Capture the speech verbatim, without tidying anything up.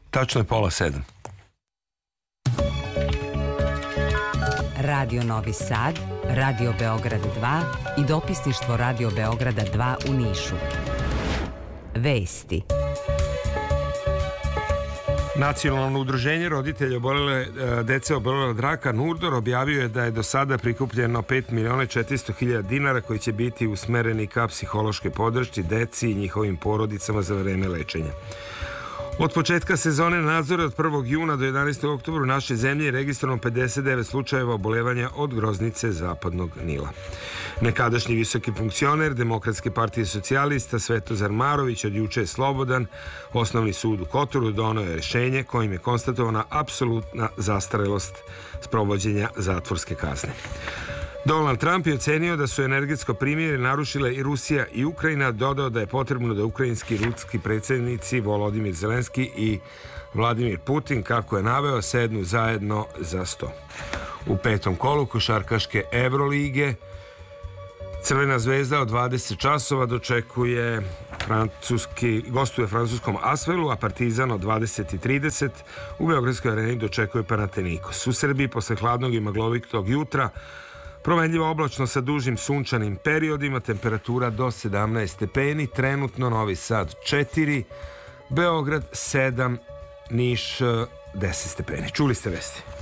Tačno je pola sedam. Radio Novi Sad, Radio Beograd dva i dopisništvo Radio Beograda dva u Nišu. Vesti. Nacionalno udruženje roditelja obolele dece obolele od raka Nurdor objavio je da je do sada prikupljeno pet miliona četiristo hiljada dinara koji će biti usmereni ka psihološkoj podršci deci i njihovim porodicama za vreme lečenja. Od početka sezone nadzora od prvog juna do jedanaestog oktobra u našoj zemlji je registrovano pedeset devet slučajeva obolevanja od groznice zapadnog Nila. Nekadašnji visoki funkcioner Demokratske partije socijalista Svetozar Marović od juče je slobodan. Osnovni sud u Kotoru doneo je rješenje kojim je konstatovana apsolutna zastarelost sprovođenja zatvorske kazne. Donald Trump je ocenio da su energetsko primirje narušile i Rusija i Ukrajina, dodao da je potrebno da ukrajinski i ruski predsjednici Volodimir Zelenski i Vladimir Putin, kako je naveo, sednu zajedno za sto. U petom kolu košarkaške Evrolige Crvena zvezda od dvadeset časova dočekuje francuski, gostuje francuskom Asvelu, a Partizan od dvadeset i trideset u Beogradskoj areni dočekuje Panathinaikos. U Srbiji posle hladnog i maglovitog jutra promenljivo oblačno sa dužim sunčanim periodima, temperatura do sedamnaest stepeni, trenutno Novi Sad četiri, Beograd sedam, Niš deset stepeni. Čuli ste vesti.